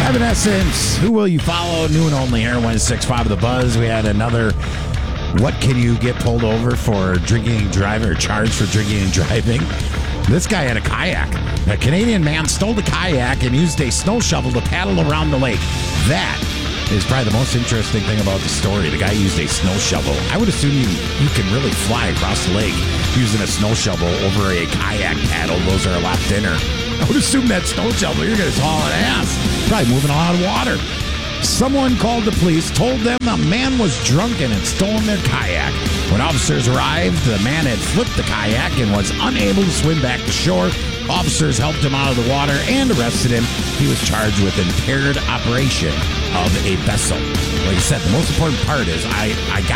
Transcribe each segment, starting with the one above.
Evanescence, Who Will You Follow? New and only here, 106.5 of The Buzz. We had another, what can you get pulled over for drinking and driving, or charged for drinking and driving? This guy had a kayak. A Canadian man stole the kayak and used a snow shovel to paddle around the lake. That is probably the most interesting thing about the story. The guy used a snow shovel. I would assume you can really fly across the lake using a snow shovel over a kayak paddle. Those are a lot thinner. I would assume that snow shovel, you're going to haul an ass. Probably moving a lot of water. Someone called the police, told them a man was drunk and had stolen their kayak. When officers arrived, the man had flipped the kayak and was unable to swim back to shore. Officers helped him out of the water and arrested him. He was charged with impaired operation of a vessel. Like I said, the most important part is I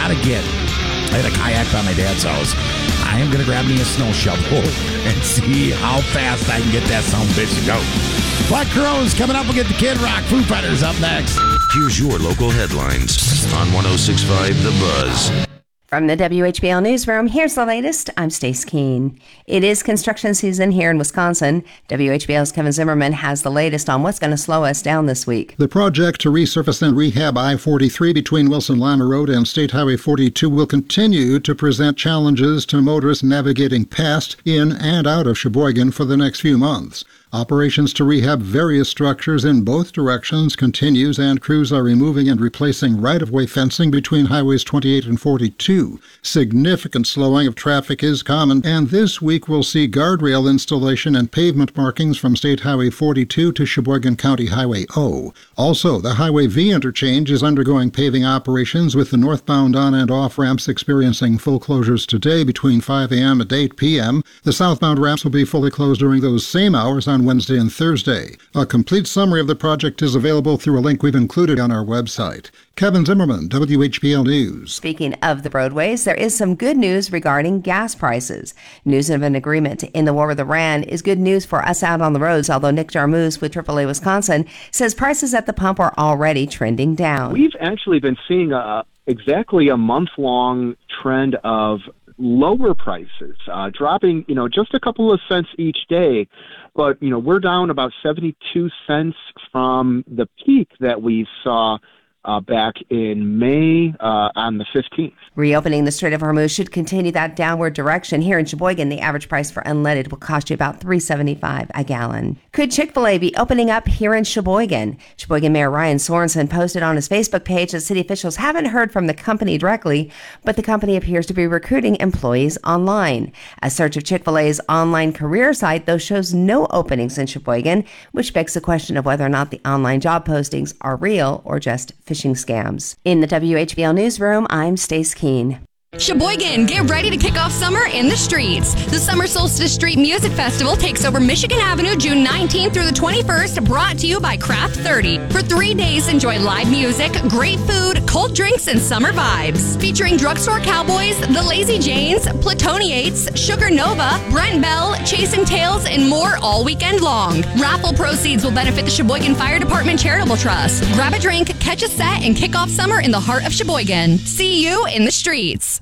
had a kayak by my dad's house. I am going to grab me a snow shovel and see how fast I can get that son of a bitch to go. Black Crowes coming up. We'll get the Kid Rock. Foo Fighters up next. Here's your local headlines on 106.5 The Buzz. From the WHBL Newsroom, here's the latest. I'm Stace Keene. It is construction season here in Wisconsin. WHBL's Kevin Zimmerman has the latest on what's going to slow us down this week. The project to resurface and rehab I-43 between Wilson-Lima Road and State Highway 42 will continue to present challenges to motorists navigating past, in, and out of Sheboygan for the next few months. Operations to rehab various structures in both directions continues, and crews are removing and replacing right-of-way fencing between highways 28 and 42. Significant slowing of traffic is common, and this week we'll see guardrail installation and pavement markings from State Highway 42 to Sheboygan County Highway O. Also, the Highway V interchange is undergoing paving operations, with the northbound on- and off-ramps experiencing full closures today between 5 a.m. and 8 p.m. The southbound ramps will be fully closed during those same hours on Wednesday and Thursday. A complete summary of the project is available through a link we've included on our website. Kevin Zimmerman, WHBL News. Speaking of the roadways, there is some good news regarding gas prices. News of an agreement to end the war with Iran is good news for us out on the roads, although Nick Jarmusch with AAA Wisconsin says prices at the pump are already trending down. We've actually been seeing exactly a month-long trend of lower prices, dropping, just a couple of cents each day. But, we're down about 72 cents from the peak that we saw back in May on the 15th. Reopening the Strait of Hormuz should continue that downward direction. Here in Sheboygan, the average price for unleaded will cost you about $3.75 a gallon. Could Chick-fil-A be opening up here in Sheboygan? Sheboygan Mayor Ryan Sorensen posted on his Facebook page that city officials haven't heard from the company directly, but the company appears to be recruiting employees online. A search of Chick-fil-A's online career site, though, shows no openings in Sheboygan, which begs the question of whether or not the online job postings are real or just phishing scams. In the WHBL Newsroom, I'm Stace Keene. Sheboygan, get ready to kick off summer in the streets. The Summer Solstice Street Music Festival takes over Michigan Avenue June 19th through the 21st, brought to you by Craft 30. For 3 days, enjoy live music, great food, cold drinks, and summer vibes. Featuring Drugstore Cowboys, The Lazy Janes, Platoniates, Sugar Nova, Brent Bell, Chasing Tails, and more all weekend long. Raffle proceeds will benefit the Sheboygan Fire Department Charitable Trust. Grab a drink, catch a set, and kick off summer in the heart of Sheboygan. See you in the streets.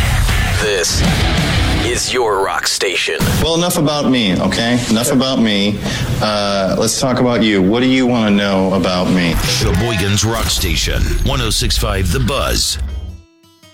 This is your rock station. Well, enough about me, okay? Enough about me. Let's talk about you. What do you want to know about me? Sheboygan's rock station, 106.5 The Buzz.